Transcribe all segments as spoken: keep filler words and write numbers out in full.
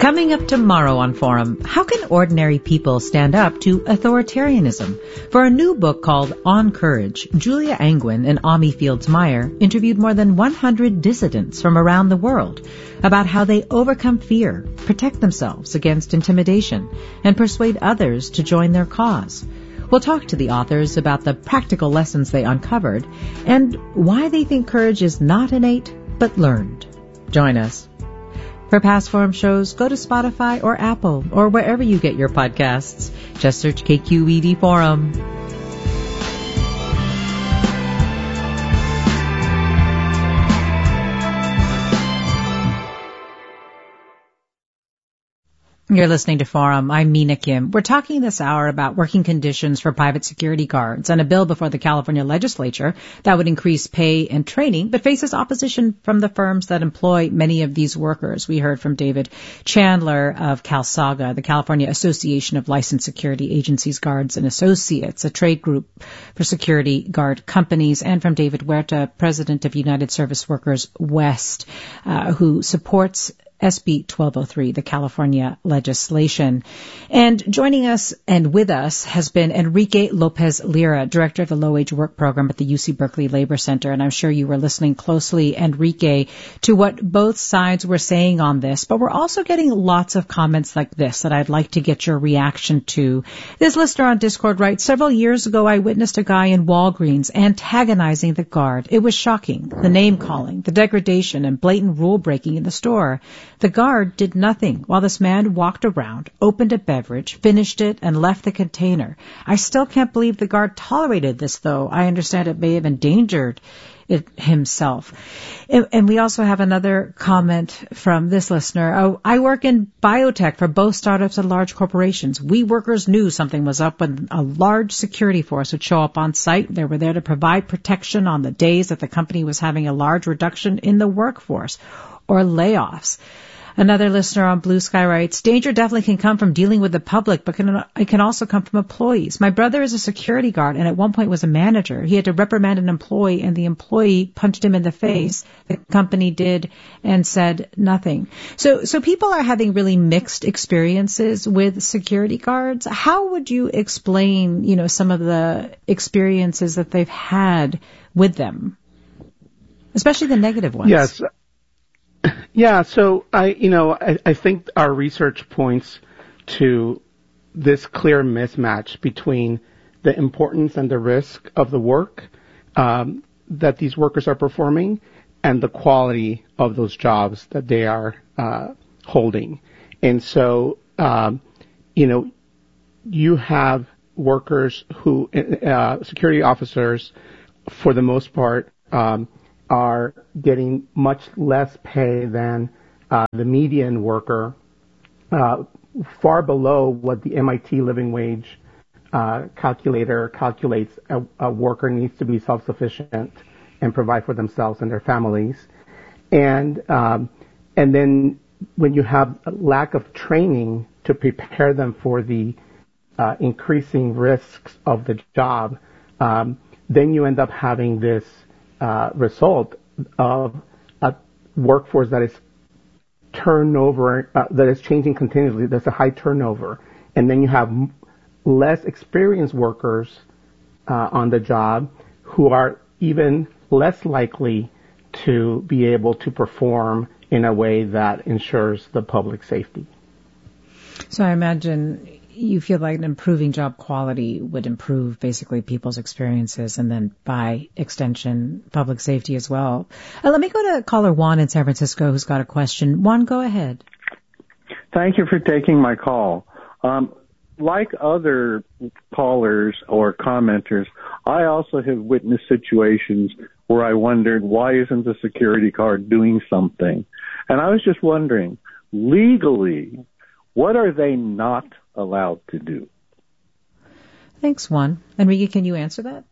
Coming up tomorrow on Forum, how can ordinary people stand up to authoritarianism? For a new book called On Courage, Julia Angwin and Ami Fields-Meyer interviewed more than one hundred dissidents from around the world about how they overcome fear, protect themselves against intimidation, and persuade others to join their cause. We'll talk to the authors about the practical lessons they uncovered and why they think courage is not innate but learned. Join us. For past Forum shows, go to Spotify or Apple or wherever you get your podcasts. Just search K Q E D Forum. You're listening to Forum. I'm Mina Kim. We're talking this hour about working conditions for private security guards and a bill before the California legislature that would increase pay and training, but faces opposition from the firms that employ many of these workers. We heard from David Chandler of CalSAGA, the California Association of Licensed Security Agencies, Guards and Associates, a trade group for security guard companies, and from David Huerta, president of United Service Workers West, uh, who supports S B twelve oh three, the California legislation. And joining us and with us has been Enrique Lopez Lira, director of the Low-Wage Work Program at the U C Berkeley Labor Center. And I'm sure you were listening closely, Enrique, to what both sides were saying on this. But we're also getting lots of comments like this that I'd like to get your reaction to. This listener on Discord writes, several years ago, I witnessed a guy in Walgreens antagonizing the guard. It was shocking. The name calling, the degradation, and blatant rule breaking in the store. The guard did nothing while this man walked around, opened a beverage, finished it, and left the container. I still can't believe the guard tolerated this, though. I understand it may have endangered it himself. And, and we also have another comment from this listener. Oh, I work in biotech for both startups and large corporations. We workers knew something was up when a large security force would show up on site. They were there to provide protection on the days that the company was having a large reduction in the workforce or layoffs. Another listener on Blue Sky writes, danger definitely can come from dealing with the public, but can, it can also come from employees. My brother is a security guard and at one point was a manager. He had to reprimand an employee and the employee punched him in the face. The company did and said nothing. So, so people are having really mixed experiences with security guards. How would you explain, you know, some of the experiences that they've had with them, especially the negative ones? Yes. Yeah, so I, you know, I, I think our research points to this clear mismatch between the importance and the risk of the work um, that these workers are performing and the quality of those jobs that they are uh, holding. And so, um, you know, you have workers who, uh, security officers, for the most part, um, are getting much less pay than uh, the median worker, uh, far below what the M I T living wage uh, calculator calculates a, a worker needs to be self-sufficient and provide for themselves and their families. And um, and then when you have a lack of training to prepare them for the uh, increasing risks of the job, um, then you end up having this Uh, result of a workforce that is turnover, uh, that is changing continuously. There's a high turnover. And then you have m- less experienced workers uh, on the job who are even less likely to be able to perform in a way that ensures the public safety. So I imagine you feel like an improving job quality would improve basically people's experiences and then by extension public safety as well. Uh, let me go to caller Juan in San Francisco who's got a question. Juan, go ahead. Thank you for taking my call. Um, like other callers or commenters, I also have witnessed situations where I wondered, why isn't the security guard doing something? And I was just wondering, legally, what are they not allowed to do? Thanks, Juan. Enrique, can you answer that?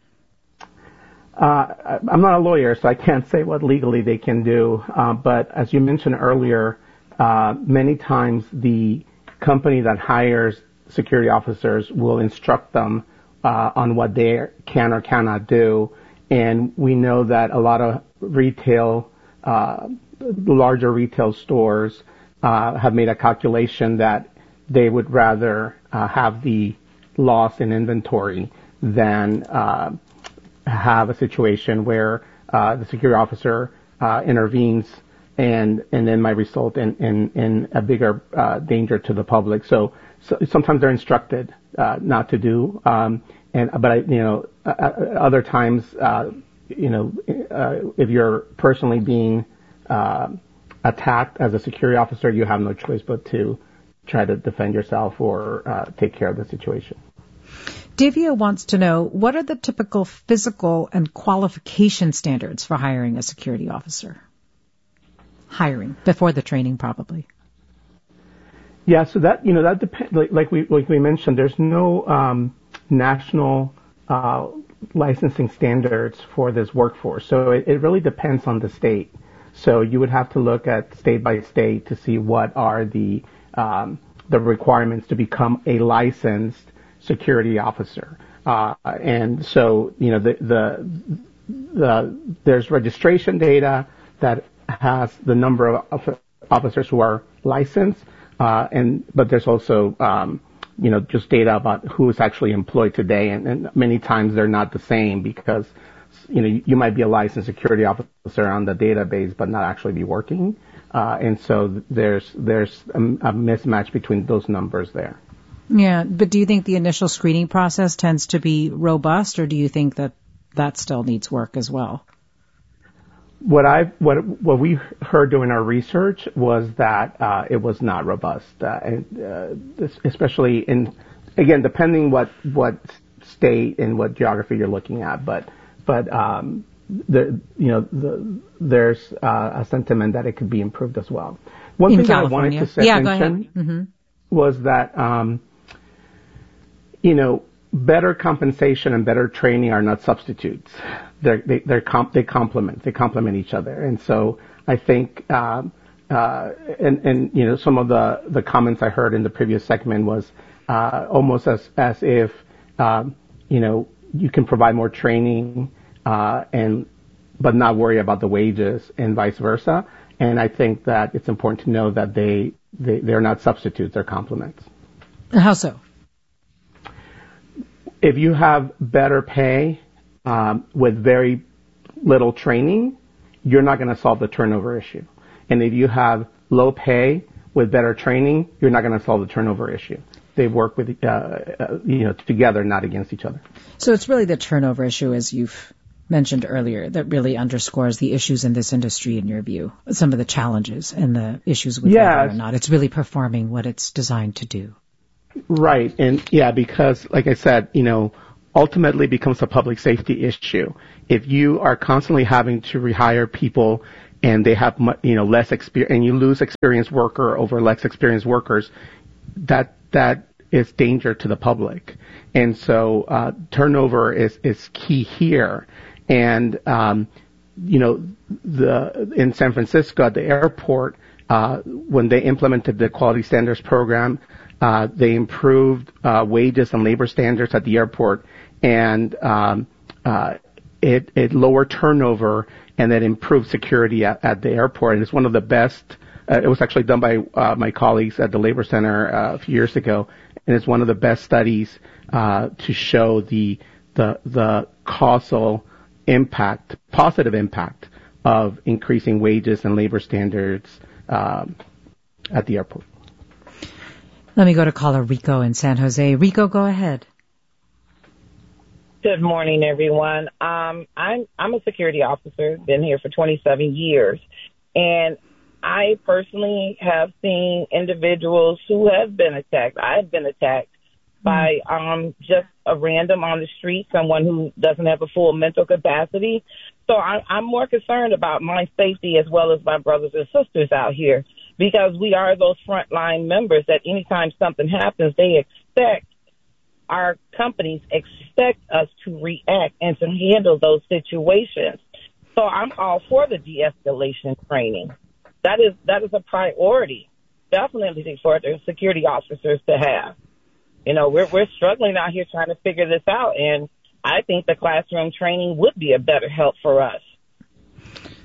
Uh, I'm not a lawyer, so I can't say what legally they can do. Uh, but as you mentioned earlier, uh, many times the company that hires security officers will instruct them uh, on what they can or cannot do. And we know that a lot of retail, uh, larger retail stores uh, have made a calculation that they would rather uh, have the loss in inventory than uh, have a situation where uh, the security officer uh, intervenes and and then might result in in, in a bigger uh, danger to the public. So, so sometimes they're instructed uh, not to do, um, and but I, you know uh, other times uh, you know uh, if you're personally being uh, attacked as a security officer, you have no choice but to try to defend yourself or uh, take care of the situation. Divya wants to know, what are the typical physical and qualification standards for hiring a security officer? Hiring, before the training probably. Yeah, so that, you know, that depends, like, like we like we mentioned, there's no um, national uh, licensing standards for this workforce. So it, it really depends on the state. So you would have to look at state by state to see what are the um, the requirements to become a licensed security officer. Uh, and so, you know, the, the, the, there's registration data that has the number of officers who are licensed, uh, and, but there's also, um, you know, just data about who is actually employed today. And, and many times they're not the same because, you know, you, you might be a licensed security officer on the database, but not actually be working. Uh, and so there's, there's a, a mismatch between those numbers there. Yeah, but do you think the initial screening process tends to be robust, or do you think that that still needs work as well? What I what what we heard during our research was that uh, it was not robust, uh, and uh, especially in, again, depending what what state and what geography you're looking at, but but um, the you know the, there's uh, a sentiment that it could be improved as well. One in thing California. that I wanted to say yeah, mention mm-hmm. was that. Um, You know, better compensation and better training are not substitutes. They're, they they're comp, they complement they complement each other. And so I think, um, uh, and and you know, some of the, the comments I heard in the previous segment was uh, almost as as if um, you know you can provide more training uh, and but not worry about the wages and vice versa. And I think that it's important to know that they they they're not substitutes; they're complements. How so? If you have better pay um, with very little training, you're not going to solve the turnover issue. And if you have low pay with better training, you're not going to solve the turnover issue. They work with, uh, uh, you know, together, not against each other. So it's really the turnover issue, as you've mentioned earlier, that really underscores the issues in this industry, in your view, some of the challenges and the issues with yes. whether or not it's really performing what it's designed to do. Right. And yeah, because like I said, you know, ultimately it becomes a public safety issue. If you are constantly having to rehire people and they have, you know, less experience, and you lose experienced worker over less experienced workers, that, that is danger to the public. And so, uh, turnover is, is key here. And, um, you know, the, in San Francisco at the airport, uh, when they implemented the quality standards program, Uh, they improved uh, wages and labor standards at the airport, and um, uh, it, it lowered turnover, and it improved security at, at the airport. And it's one of the best. Uh, it was actually done by uh, my colleagues at the Labor Center uh, a few years ago, and it's one of the best studies uh, to show the the the causal impact, positive impact of increasing wages and labor standards um, at the airport. Let me go to caller Rico in San Jose. Rico, go ahead. Good morning, everyone. Um, I'm I'm a security officer, been here for twenty-seven years, and I personally have seen individuals who have been attacked. I've been attacked by um, just a random on the street, someone who doesn't have a full mental capacity. So I, I'm more concerned about my safety as well as my brothers and sisters out here, because we are those frontline members that anytime something happens, they expect, our companies expect us to react and to handle those situations. So I'm all for the de-escalation training. That is that is a priority, definitely for the security officers to have. You know, we're we're struggling out here trying to figure this out, and I think the classroom training would be a better help for us.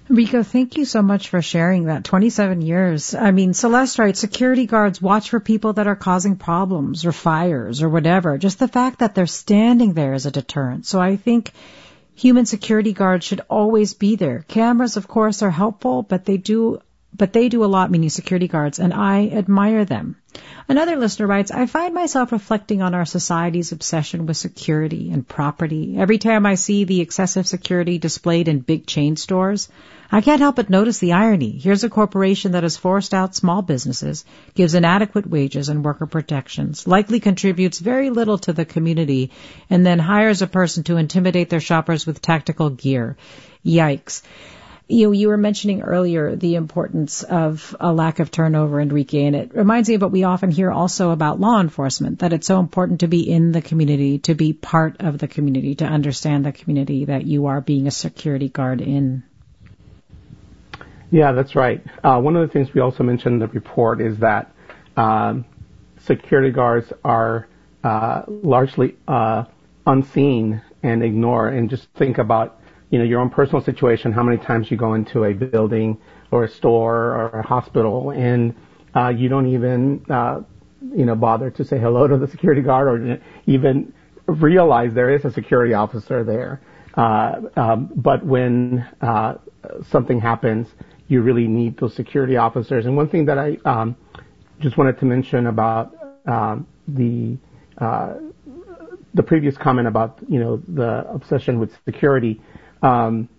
Rico, thank you so much for sharing that. twenty-seven years. I mean, Celeste writes, security guards watch for people that are causing problems or fires or whatever. Just the fact that they're standing there is a deterrent. So I think human security guards should always be there. Cameras, of course, are helpful, but they do but they do a lot, meaning security guards, and I admire them. Another listener writes, I find myself reflecting on our society's obsession with security and property. Every time I see the excessive security displayed in big chain stores, I can't help but notice the irony. Here's a corporation that has forced out small businesses, gives inadequate wages and worker protections, likely contributes very little to the community, and then hires a person to intimidate their shoppers with tactical gear. Yikes. You, you were mentioning earlier the importance of a lack of turnover, Enrique, and it reminds me of what we often hear also about law enforcement, that it's so important to be in the community, to be part of the community, to understand the community that you are being a security guard in. Yeah, that's right. Uh, one of the things we also mentioned in the report is that um, security guards are uh, largely uh, unseen and ignored. And just think about you know, your own personal situation, how many times you go into a building or a store or a hospital and uh, you don't even, uh, you know, bother to say hello to the security guard or even realize there is a security officer there. Uh, um, but when uh, something happens, you really need those security officers. And one thing that I um, just wanted to mention about um, the uh, the previous comment about, you know, the obsession with security. Um,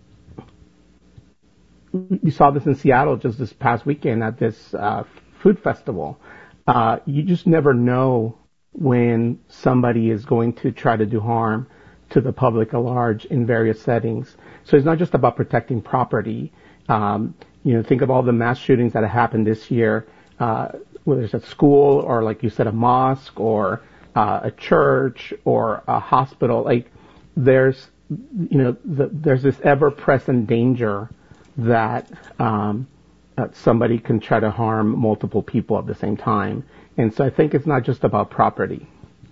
you saw this in Seattle just this past weekend at this uh, food festival. Uh, you just never know when somebody is going to try to do harm to the public at large in various settings. So it's not just about protecting property. Um, you know, think of all the mass shootings that have happened this year, uh, whether it's at school or, like you said, a mosque or uh, a church or a hospital. Like, there's you know, the, there's this ever-present danger that, um, that somebody can try to harm multiple people at the same time. And so I think it's not just about property.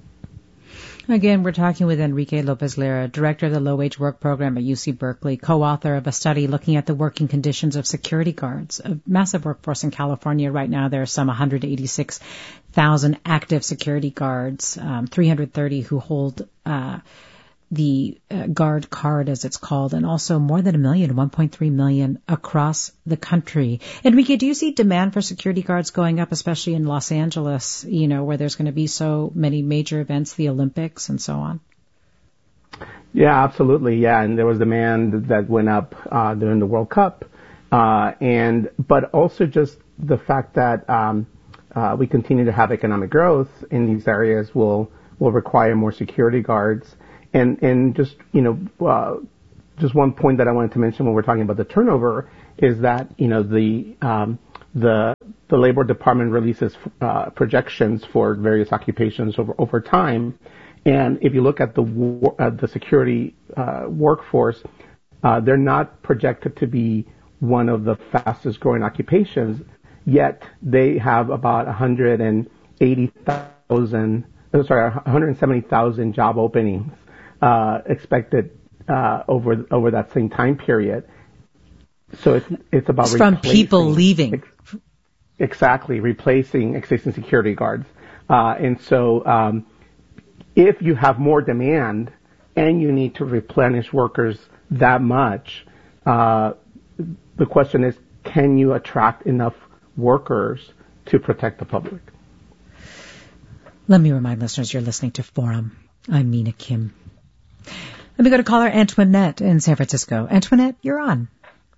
Again, we're talking with Enrique Lopez-Lira, director of the Low-Wage Work Program at U C Berkeley, co-author of a study looking at the working conditions of security guards, a massive workforce in California. Right now, there are some one hundred eighty-six thousand active security guards, um, three hundred thirty who hold uh the uh, guard card, as it's called, and also more than a million, one point three million across the country. Enrique, do you see demand for security guards going up, especially in Los Angeles, you know, where there's going to be so many major events, the Olympics and so on? Yeah, absolutely. Yeah, and there was demand that went up uh, during the World Cup, uh, and but also just the fact that um, uh, we continue to have economic growth in these areas will will require more security guards. And, and just, you know, uh, just one point that I wanted to mention when we're talking about the turnover is that, you know, the, um, the, the Labor Department releases, uh, projections for various occupations over, over time. And if you look at the, war, uh, the security, uh, workforce, uh, they're not projected to be one of the fastest growing occupations, yet they have about one hundred eighty thousand, sorry, one hundred seventy thousand job openings. Uh, expected uh, over over that same time period. So it's it's about it's from people leaving. Ex- exactly, replacing existing security guards. Uh, and so um, if you have more demand and you need to replenish workers that much, uh, the question is, can you attract enough workers to protect the public? Let me remind listeners you're listening to Forum. I'm Mina Kim. Let me go to caller Antoinette in San Francisco. Antoinette, you're on.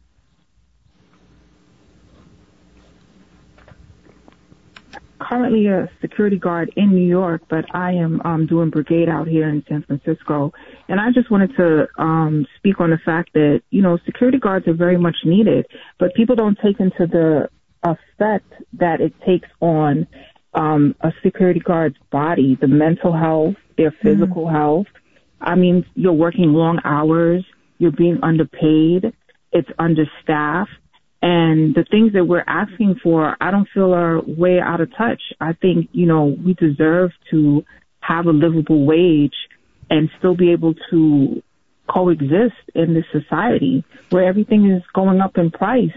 Currently a security guard in New York, but I am um, doing brigade out here in San Francisco. And I just wanted to um, speak on the fact that, you know, security guards are very much needed, but people don't take into the effect that it takes on um, a security guard's body, the mental health, their physical mm. health. I mean, you're working long hours, you're being underpaid, it's understaffed, and the things that we're asking for, I don't feel are way out of touch. I think, you know, we deserve to have a livable wage and still be able to coexist in this society where everything is going up in price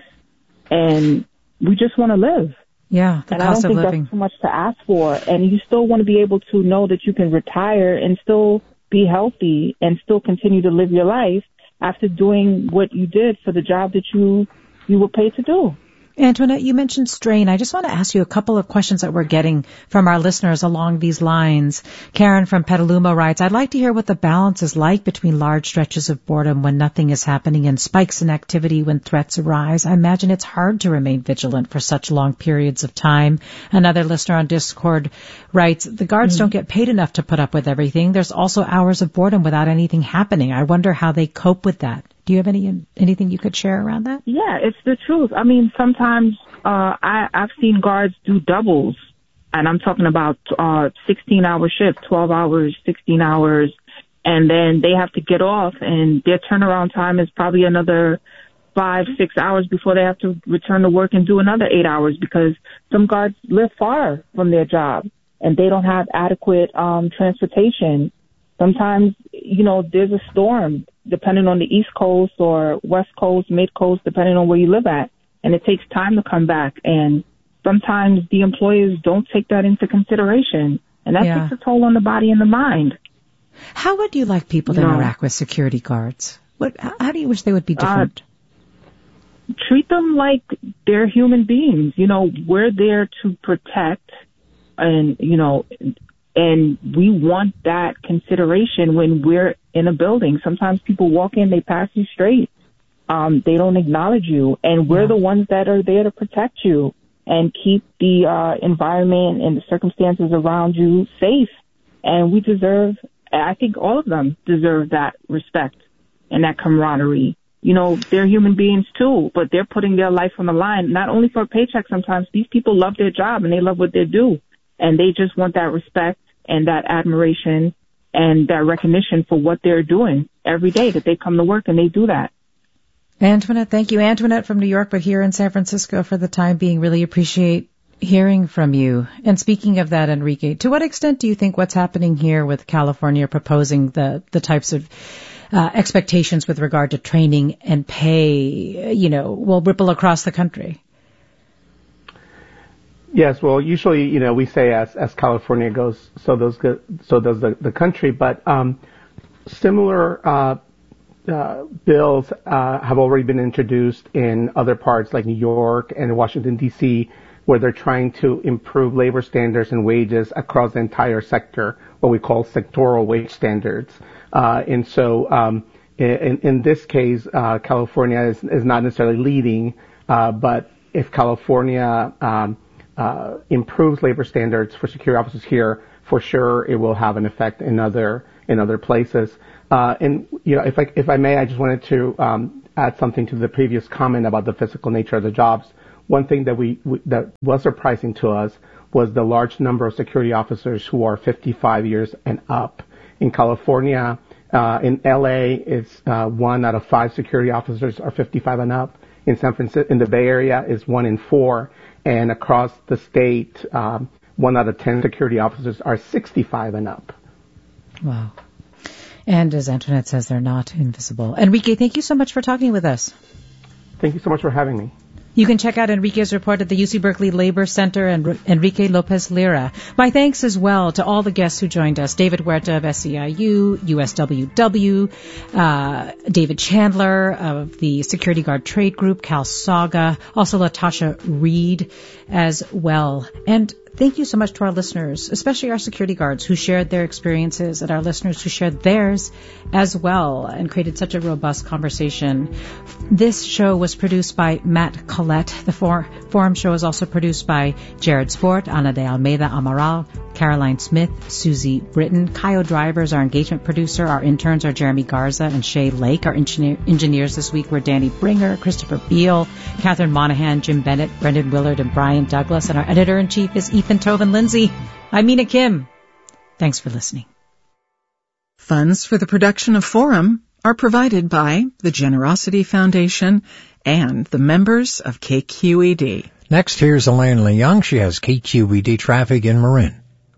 and we just want to live. Yeah, the and cost I don't of think living. that's too much to ask for. And you still want to be able to know that you can retire and still be healthy and still continue to live your life after doing what you did for the job that you you were paid to do. Antoinette, you mentioned strain. I just want to ask you a couple of questions that we're getting from our listeners along these lines. Karen from Petaluma writes, I'd like to hear what the balance is like between large stretches of boredom when nothing is happening and spikes in activity when threats arise. I imagine it's hard to remain vigilant for such long periods of time. Another listener on Discord writes, the guards mm-hmm. don't get paid enough to put up with everything. There's also hours of boredom without anything happening. I wonder how they cope with that. Do you have any anything you could share around that? Yeah, it's the truth. I mean, sometimes uh, I, I've seen guards do doubles, and I'm talking about uh, sixteen-hour shift, twelve hours, sixteen hours, and then they have to get off, and their turnaround time is probably another five, six hours before they have to return to work and do another eight hours because some guards live far from their job, and they don't have adequate um, transportation. Sometimes, you know, there's a storm, depending on the East Coast or West Coast, Mid Coast, depending on where you live at. And it takes time to come back. And sometimes the employers don't take that into consideration. And that yeah. takes a toll on the body and the mind. How would you like people to no. interact with security guards? What, how do you wish they would be different? Uh, treat them like they're human beings. You know, we're there to protect and, you know, and we want that consideration when we're in a building. Sometimes people walk in, they pass you straight. Um, they don't acknowledge you. And we're yeah. the ones that are there to protect you and keep the uh, environment and the circumstances around you safe. And we deserve, I think all of them deserve that respect and that camaraderie. You know, they're human beings too, but they're putting their life on the line, not only for a paycheck sometimes. These people love their job and they love what they do. And they just want that respect and that admiration and that recognition for what they're doing every day, that they come to work and they do that. Antoinette, thank you. Antoinette from New York, but here in San Francisco for the time being. Really appreciate hearing from you. And speaking of that, Enrique, to what extent do you think what's happening here with California proposing the, the types of uh, expectations with regard to training and pay, you know, will ripple across the country? Yes, well, usually, you know, we say as as California goes, so does so does the, the country. But um, similar uh, uh, bills uh, have already been introduced in other parts like New York and Washington D C, where they're trying to improve labor standards and wages across the entire sector, what we call sectoral wage standards. Uh, and so, um, in in this case, uh, California is is not necessarily leading, uh, but if California um, Uh, improves labor standards for security officers here, for sure it will have an effect in other in other places. Uh, and you know, if I if I may, I just wanted to um, add something to the previous comment about the physical nature of the jobs. One thing that we, we that was surprising to us was the large number of security officers who are fifty-five years and up. In California, uh, in L A, it's uh, one out of five security officers are fifty-five and up. In San Francisco, in the Bay Area, is one in four. And across the state, um, one out of ten security officers are sixty-five and up. Wow. And as Antoinette says, they're not invisible. Enrique, thank you so much for talking with us. Thank you so much for having me. You can check out Enrique's report at the U C Berkeley Labor Center and Enrique Lopez Lira. My thanks as well to all the guests who joined us. David Huerta of S E I U, U S W W, uh, David Chandler of the Security Guard Trade Group, Cal Saga, also Latasha Reed as well. And thank you so much to our listeners, especially our security guards who shared their experiences and our listeners who shared theirs as well and created such a robust conversation. This show was produced by Matt Collette. The for- Forum show is also produced by Jared Sport, Ana de Almeida Amaral, Caroline Smith, Susie Britton. Kaio Driver is our engagement producer. Our interns are Jeremy Garza and Shay Lake. Our engineer- engineers this week were Danny Bringer, Christopher Beal, Catherine Monahan, Jim Bennett, Brendan Willard, and Brian Douglas. And our editor-in-chief is Ethan Toven Lindsay. I'm Mina Kim. Thanks for listening. Funds for the production of Forum are provided by the Generosity Foundation and the members of K Q E D. Next, here's Elaine Leung. She has K Q E D traffic in Marin.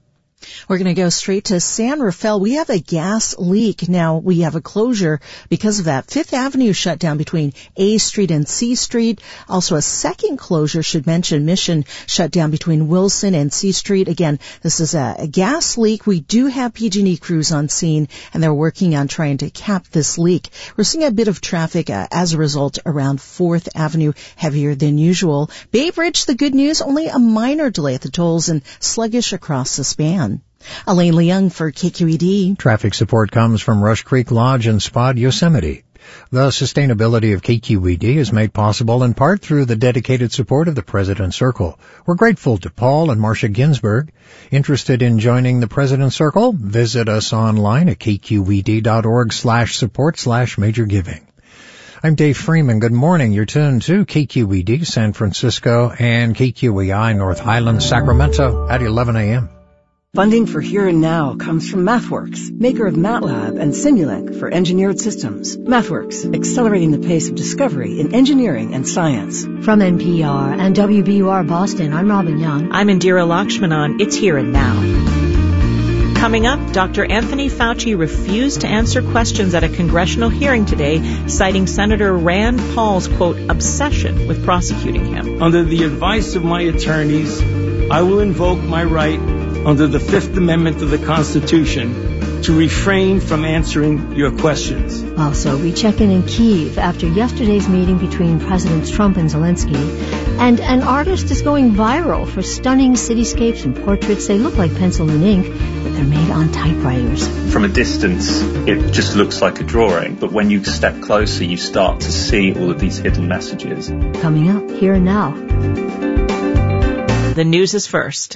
We're going to go straight to San Rafael. We have a gas leak. Now, we have a closure because of that. Fifth Avenue shut down between A Street and C Street. Also, a second closure, should mention, Mission shut down between Wilson and C Street. Again, this is a, a gas leak. We do have P G and E crews on scene, and they're working on trying to cap this leak. We're seeing a bit of traffic uh, as a result around Fourth Avenue, heavier than usual. Bay Bridge, the good news, only a minor delay at the tolls and sluggish across the span. Elaine Leung for K Q E D. Traffic support comes from Rush Creek Lodge and Spa Yosemite. The sustainability of K Q E D is made possible in part through the dedicated support of the President's Circle. We're grateful to Paul and Marcia Ginsburg. Interested in joining the President's Circle? Visit us online at kqed.org slash support slash major giving. I'm Dave Freeman. Good morning. You're tuned to K Q E D San Francisco and K Q E I North Highlands, Sacramento at eleven a.m. Funding for Here and Now comes from MathWorks, maker of MATLAB and Simulink for engineered systems. MathWorks, accelerating the pace of discovery in engineering and science. From N P R and W B U R Boston, I'm Robin Young. I'm Indira Lakshmanan. It's Here and Now. Coming up, Doctor Anthony Fauci refused to answer questions at a congressional hearing today, citing Senator Rand Paul's, quote, obsession with prosecuting him. Under the advice of my attorneys, I will invoke my right under the Fifth Amendment of the Constitution to refrain from answering your questions. Also, we check in in Kyiv after yesterday's meeting between Presidents Trump and Zelensky. And an artist is going viral for stunning cityscapes and portraits. They look like pencil and ink, but they're made on typewriters. From a distance, it just looks like a drawing, but when you step closer, you start to see all of these hidden messages. Coming up, Here and Now. The news is first.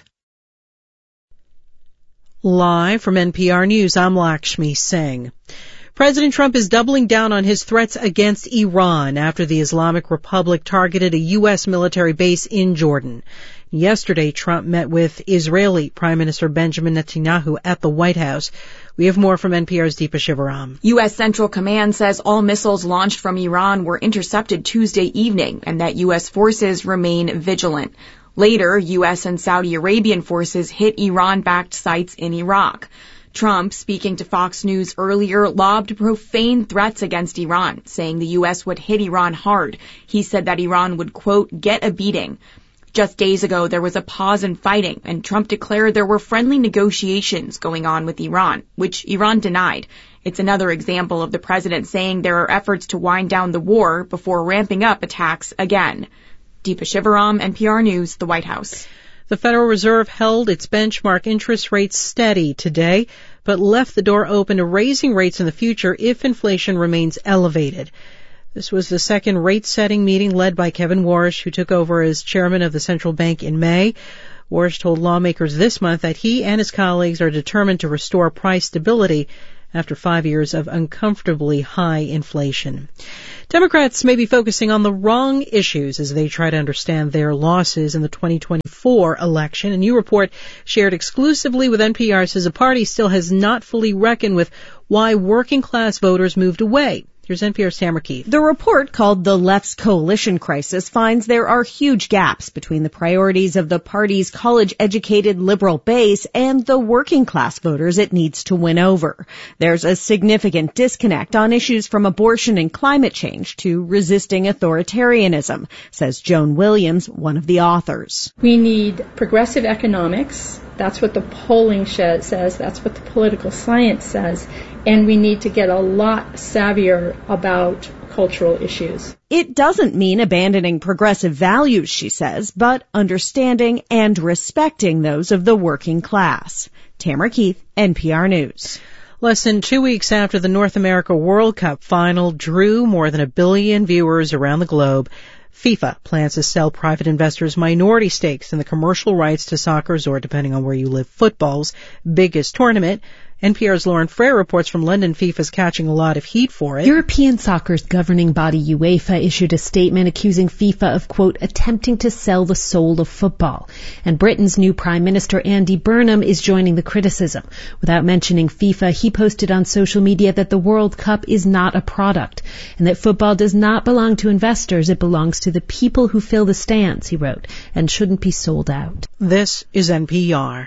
Live from N P R News, I'm Lakshmi Singh. President Trump is doubling down on his threats against Iran after the Islamic Republic targeted a U S military base in Jordan. Yesterday, Trump met with Israeli Prime Minister Benjamin Netanyahu at the White House. We have more from N P R's Deepa Shivaram. U S Central Command says all missiles launched from Iran were intercepted Tuesday evening and that U S forces remain vigilant. Later, U S and Saudi Arabian forces hit Iran-backed sites in Iraq. Trump, speaking to Fox News earlier, lobbed profane threats against Iran, saying the U S would hit Iran hard. He said that Iran would, quote, get a beating. Just days ago, there was a pause in fighting, and Trump declared there were friendly negotiations going on with Iran, which Iran denied. It's another example of the president saying there are efforts to wind down the war before ramping up attacks again. Deepa Shivaram, N P R News, the White House. The Federal Reserve held its benchmark interest rates steady today, but left the door open to raising rates in the future if inflation remains elevated. This was the second rate-setting meeting led by Kevin Warsh, who took over as chairman of the central bank in May. Warsh told lawmakers this month that he and his colleagues are determined to restore price stability after five years of uncomfortably high inflation. Democrats may be focusing on the wrong issues as they try to understand their losses in the twenty twenty-four election. A new report shared exclusively with N P R says the party still has not fully reckoned with why working-class voters moved away. Here's N P R's Tamara Keith. The report, called The Left's Coalition Crisis, finds there are huge gaps between the priorities of the party's college-educated liberal base and the working-class voters it needs to win over. There's a significant disconnect on issues from abortion and climate change to resisting authoritarianism, says Joan Williams, one of the authors. We need progressive economics. That's what the polling says. That's what the political science says. And we need to get a lot savvier about cultural issues. It doesn't mean abandoning progressive values, she says, but understanding and respecting those of the working class. Tamara Keith, N P R News. Less than two weeks after the North America World Cup final drew more than a billion viewers around the globe, FIFA plans to sell private investors minority stakes in the commercial rights to soccer's, or depending on where you live, football's biggest tournament. N P R's Lauren Frey reports from London FIFA's catching a lot of heat for it. European soccer's governing body UEFA issued a statement accusing FIFA of, quote, attempting to sell the soul of football. And Britain's new Prime Minister Andy Burnham is joining the criticism. Without mentioning FIFA, he posted on social media that the World Cup is not a product and that football does not belong to investors. It belongs to the people who fill the stands, he wrote, and shouldn't be sold out. This is N P R.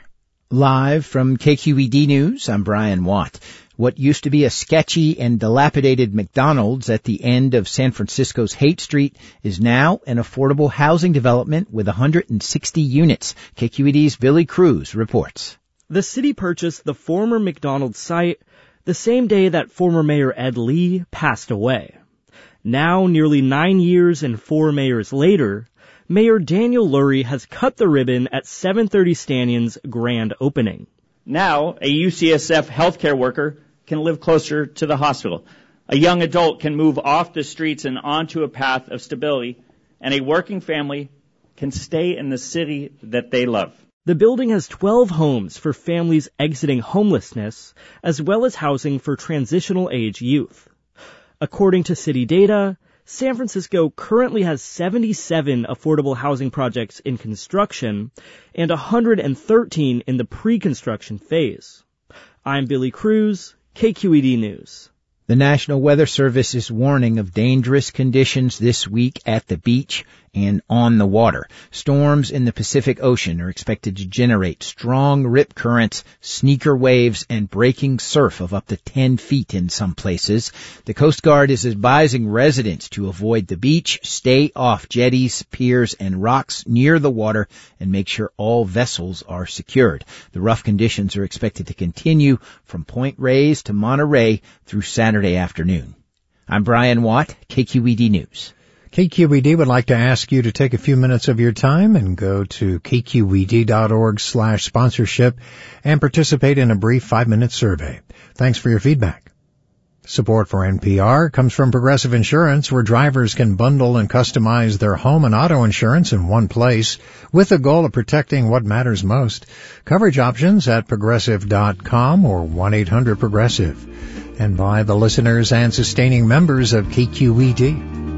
Live from K Q E D News, I'm Brian Watt. What used to be a sketchy and dilapidated McDonald's at the end of San Francisco's Haight Street is now an affordable housing development with one hundred sixty units. K Q E D's Billy Cruz reports. The city purchased the former McDonald's site the same day that former Mayor Ed Lee passed away. Now, nearly nine years and four mayors later, Mayor Daniel Lurie has cut the ribbon at seven thirty Stanyon's grand opening. Now, a U C S F healthcare worker can live closer to the hospital. A young adult can move off the streets and onto a path of stability, and a working family can stay in the city that they love. The building has twelve homes for families exiting homelessness, as well as housing for transitional age youth. According to city data, San Francisco currently has seventy-seven affordable housing projects in construction and one hundred thirteen in the pre-construction phase. I'm Billy Cruz, K Q E D News. The National Weather Service is warning of dangerous conditions this week at the beach and on the water. Storms in the Pacific Ocean are expected to generate strong rip currents, sneaker waves, and breaking surf of up to ten feet in some places. The Coast Guard is advising residents to avoid the beach, stay off jetties, piers, and rocks near the water, and make sure all vessels are secured. The rough conditions are expected to continue from Point Reyes to Monterey through Saturday afternoon. I'm Brian Watt, K Q E D News. K Q E D would like to ask you to take a few minutes of your time and go to k q e d dot org slash sponsorship and participate in a brief five-minute survey. Thanks for your feedback. Support for N P R comes from Progressive Insurance, where drivers can bundle and customize their home and auto insurance in one place with the goal of protecting what matters most. Coverage options at progressive dot com or one eight hundred progressive. And by the listeners and sustaining members of K Q E D.